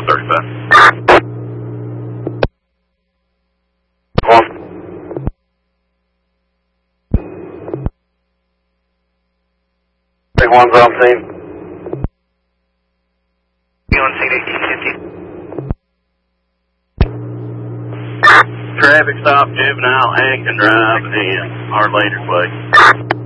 135. One. Big one's on scene. On scene 1850. Traffic stop, Juvenile, Acton Drive, and our later way.